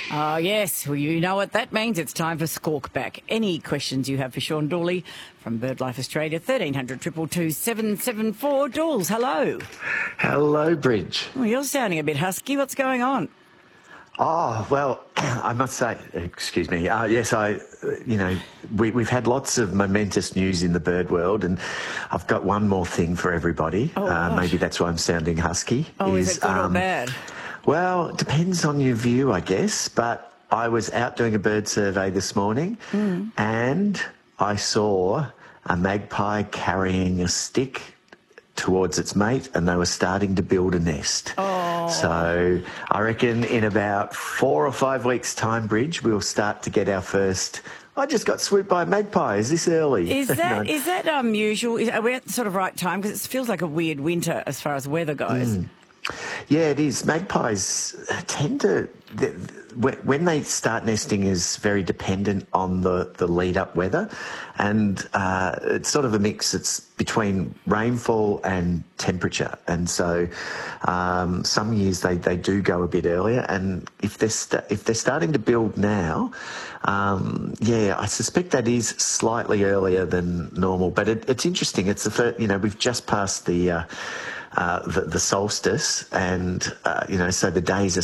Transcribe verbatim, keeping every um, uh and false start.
Oh, yes. Well, you know what that means. It's time for Squawk Back. Any questions you have for Sean Dawley from BirdLife Australia, thirteen hundred, two two two, seven seven four. Dawes, hello. Hello, Bridge. Well, you're sounding a bit husky. What's going on? Oh, well, I must say, excuse me, uh, yes, I, you know, we, we've had lots of momentous news in the bird world, and I've got one more thing for everybody. Oh, uh, maybe that's why I'm sounding husky. Oh, is, is it good um, or bad? Well, it depends on your view, I guess, but I was out doing a bird survey this morning mm. and I saw a magpie carrying a stick towards its mate, and they were starting to build a nest. Oh. So I reckon in about four or five weeks' time, Bridge, we'll start to get our first... I just got swooped by a magpie. Is this early? Is that no. is that unusual? Is, are we at the sort of right time? Because it feels like a weird winter as far as weather goes. Mm. Yeah, it is. Magpies tend to... When they start nesting is very dependent on the, the lead-up weather, and uh, it's sort of a mix. It's between rainfall and temperature, and so um, some years they, they do go a bit earlier. And if they're st- if they're starting to build now, um, yeah, I suspect that is slightly earlier than normal. But it, it's interesting. It's the first, you know, we've just passed the. Uh, Uh, the, the solstice, and uh, you know, so the days are